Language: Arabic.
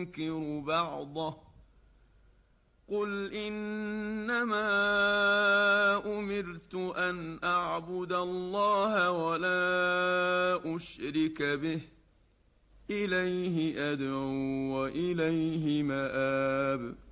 ننكر بعضه قل إنما أمرت أن أعبد الله ولا أشرك به إليه أدعو وإليه مآب